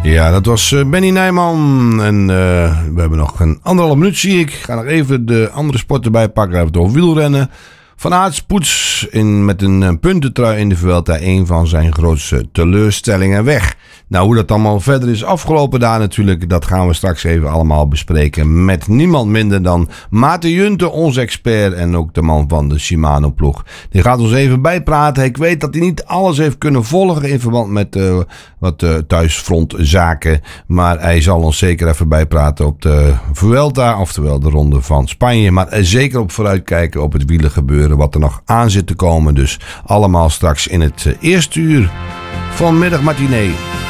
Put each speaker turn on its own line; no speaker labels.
Ja, dat was Benny Nijman. En we hebben nog een 1,5 minuut, zie ik. Ik ga nog even de andere sport erbij pakken. We hebben het over wielrennen. Van Aert spoeds met een puntentrui in de Vuelta een van zijn grootste teleurstellingen weg. Nou, hoe dat allemaal verder is afgelopen daar natuurlijk, dat gaan we straks even allemaal bespreken met niemand minder dan Maarten Junte, onze expert en ook de man van de Shimano-ploeg. Die gaat ons even bijpraten. Ik weet dat hij niet alles heeft kunnen volgen in verband met wat thuisfrontzaken, maar hij zal ons zeker even bijpraten op de Vuelta, oftewel de Ronde van Spanje. Maar zeker op vooruitkijken op het wielergebeuren, wat er nog aan zit te komen. Dus allemaal straks in het eerste uur van Middagmatinee.